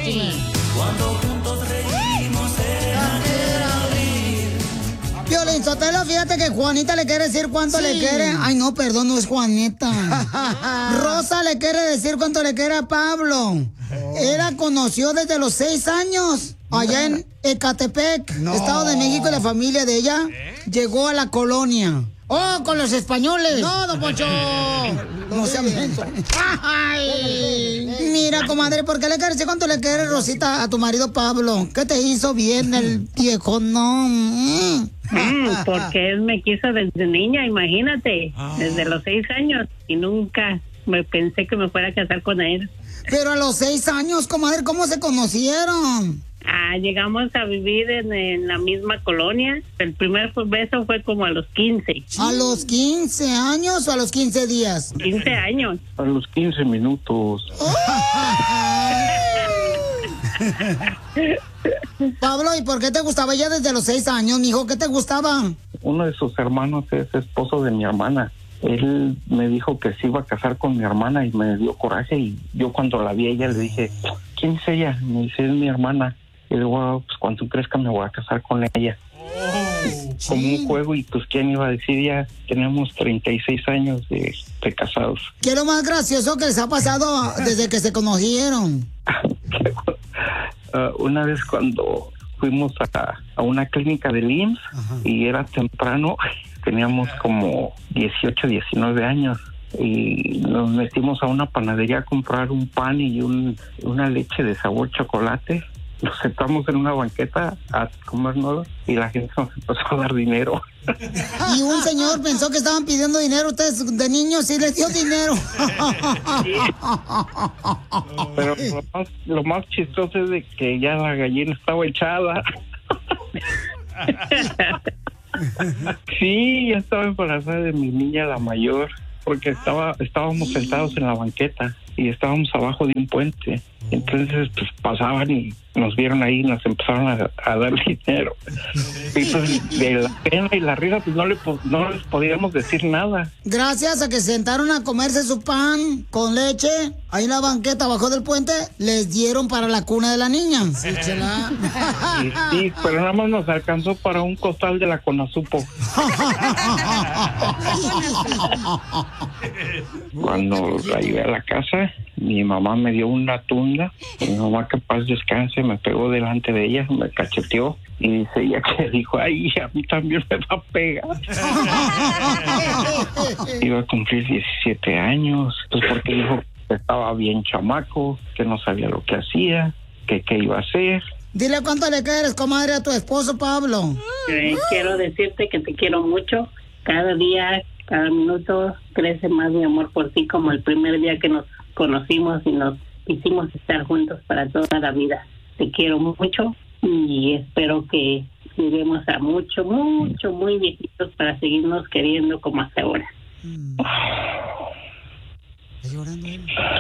chisme. Cuando juntos reímos Piolín Sotelo, fíjate que Juanita le quiere decir cuánto le quiere. Ay, no, perdón, no es Juanita. Rosa le quiere decir cuánto le quiere a Pablo. Él la conoció desde los 6 años, allá en Ecatepec, Estado de México, y la familia de ella llegó a la colonia. ¡Oh, con los españoles! ¡No, don Poncho! No se menso. Mira, comadre, ¿por qué le quieres decir cuánto le quieres, Rosita, a tu marido Pablo? ¿Qué te hizo bien el viejo? No. Porque él me quiso desde niña, imagínate, desde los 6 años, y nunca me pensé que me fuera a casar con él. Pero a los 6 años, comadre, ¿cómo se conocieron? Llegamos a vivir en la misma colonia. El primer beso fue como a los 15. ¿A los 15 años o a los 15 días? 15 años. A los 15 minutos. Pablo, ¿y por qué te gustaba ella desde los 6 años, mijo? ¿Qué te gustaba? Uno de sus hermanos es esposo de mi hermana. Él me dijo que se iba a casar con mi hermana y me dio coraje, y yo cuando la vi a ella le dije, ¿quién es ella? Me dice, es mi hermana. Y digo, pues cuando crezca me voy a casar con ella. Como un juego, y pues quién iba a decir, ya tenemos 36 años de casados. ¿Qué es lo más gracioso que les ha pasado desde que se conocieron? Una vez cuando fuimos a una clínica del IMSS, y era temprano, teníamos como 18, 19 años, y nos metimos a una panadería a comprar un pan y una leche de sabor chocolate. Nos sentamos en una banqueta a comernos y la gente nos empezó a dar dinero. Y un señor pensó que estaban pidiendo dinero ustedes de niños y les dio dinero. Pero lo más chistoso es de que ya la gallina estaba echada. Sí, ya estaba embarazada de mi niña, la mayor, porque estábamos sentados en la banqueta y estábamos abajo de un puente. Entonces, pues pasaban y nos vieron ahí y nos empezaron a dar dinero. Y pues de la pena y la risa, pues no les podíamos decir nada. Gracias a que se sentaron a comerse su pan con leche, ahí en la banqueta abajo del puente, les dieron para la cuna de la niña. Sí, chela. Sí, pero nada más nos alcanzó para un costal de la Conasupo. Cuando la llevé a la casa, mi mamá me dio una tunda. Mi mamá, que paz descanse, me pegó delante de ella, me cacheteó y dice ella que dijo, ay, a mí también me va a pegar. Iba a cumplir 17 años, pues porque dijo que estaba bien chamaco, que no sabía lo que hacía, que qué iba a hacer. Dile cuánto le quieres, comadre, a tu esposo Pablo. Quiero decirte que te quiero mucho. Cada día, cada minuto crece más mi amor por ti, como el primer día que nos conocimos y nos hicimos estar juntos para toda la vida. Te quiero mucho y espero que lleguemos a mucho, mucho, muy viejitos para seguirnos queriendo como hasta ahora. ¿Estás llorando?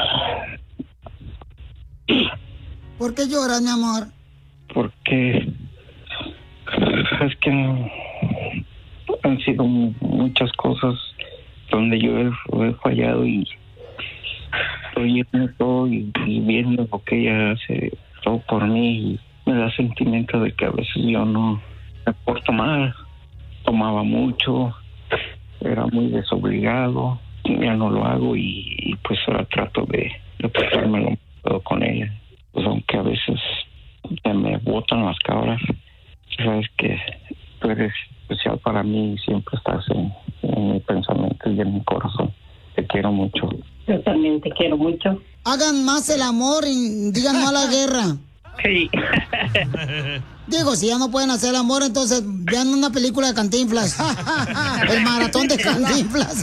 ¿Por qué lloras, mi amor? Porque es que han sido muchas cosas donde yo he fallado, y estoy viendo todo y viendo lo que ella hace todo por mí, y me da sentimiento de que a veces yo no me porto mal, tomaba mucho, era muy desobligado, ya no lo hago, y pues ahora trato de portármelo todo con ella, pues aunque a veces se me botan las cabras, sabes que tú eres especial para mí y siempre estás en mi pensamiento y en mi corazón. Te quiero mucho. Yo también te quiero mucho. Hagan más el amor y digan no a la guerra. Sí. Digo, si ya no pueden hacer el amor, entonces vean una película de Cantinflas. El maratón de Cantinflas.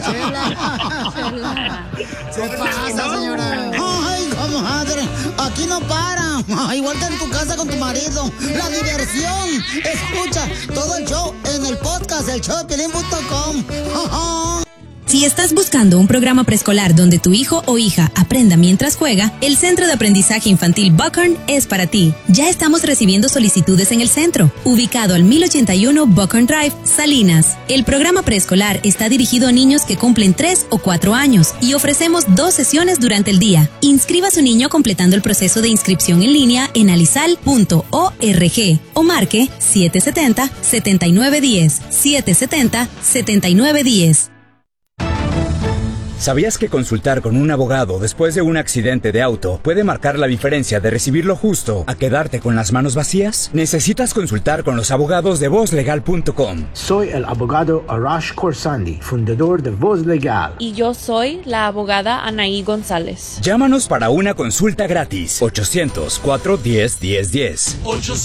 Se pasa, señora. Ay, comadre, aquí no para. Igual que en tu casa con tu marido. La diversión. Escucha todo el show en el podcast, el showdepiolín.com. Si estás buscando un programa preescolar donde tu hijo o hija aprenda mientras juega, el Centro de Aprendizaje Infantil Buckhorn es para ti. Ya estamos recibiendo solicitudes en el centro, ubicado al 1081 Buckhorn Drive, Salinas. El programa preescolar está dirigido a niños que cumplen 3 o 4 años y ofrecemos 2 sesiones durante el día. Inscriba a su niño completando el proceso de inscripción en línea en alisal.org o marque 770-7910, 770-7910. ¿Sabías que consultar con un abogado después de un accidente de auto puede marcar la diferencia de recibir lo justo a quedarte con las manos vacías? Necesitas consultar con los abogados de VozLegal.com. Soy el abogado Arash Khorsandi, fundador de Voz Legal. Y yo soy la abogada Anaí González. Llámanos para una consulta gratis. 800-410-1010.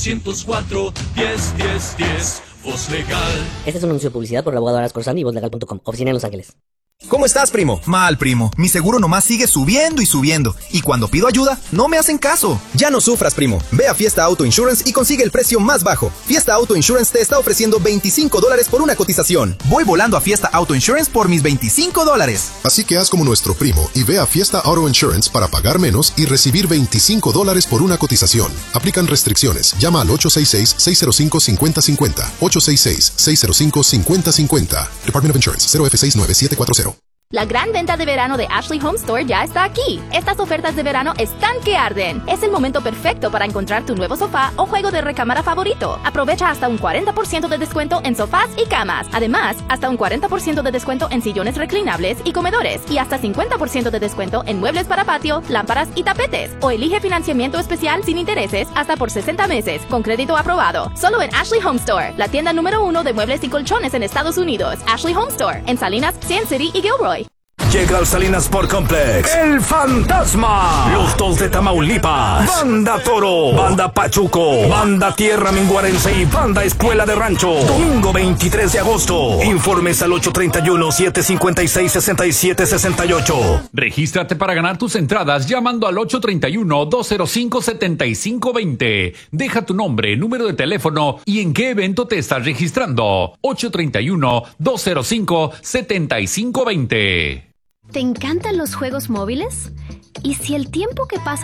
800-410-1010. Voz Legal. Este es un anuncio de publicidad por el abogado Arash Khorsandi y VozLegal.com. Oficina en Los Ángeles. ¿Cómo estás, primo? Mal, primo. Mi seguro nomás sigue subiendo y subiendo. Y cuando pido ayuda, no me hacen caso. Ya no sufras, primo. Ve a Fiesta Auto Insurance y consigue el precio más bajo. Fiesta Auto Insurance te está ofreciendo $25 por una cotización. Voy volando a Fiesta Auto Insurance por mis $25. Así que haz como nuestro primo y ve a Fiesta Auto Insurance para pagar menos y recibir $25 por una cotización. Aplican restricciones. Llama al 866-605-5050. 866-605-5050. Department of Insurance. 0F69740. La gran venta de verano de Ashley Home Store ya está aquí. Estas ofertas de verano están que arden. Es el momento perfecto para encontrar tu nuevo sofá o juego de recámara favorito. Aprovecha hasta un 40% de descuento en sofás y camas. Además, hasta un 40% de descuento en sillones reclinables y comedores. Y hasta 50% de descuento en muebles para patio, lámparas y tapetes. O elige financiamiento especial sin intereses hasta por 60 meses, con crédito aprobado. Solo en Ashley Home Store, la tienda número 1 de muebles y colchones en Estados Unidos. Ashley Home Store, en Salinas, Sin City y Gilroy. Llega al Salinas Sport Complex El Fantasma, los dos de Tamaulipas, Banda Toro, Banda Pachuco, Banda Tierra Minguarense y Banda Escuela de Rancho. Domingo 23 de agosto. Informes al 831-756-6768. Regístrate para ganar tus entradas llamando al 831-205-7520. Deja tu nombre, número de teléfono y en qué evento te estás registrando. 831-205-7520. ¿Te encantan los juegos móviles? ¿Y si el tiempo que pasas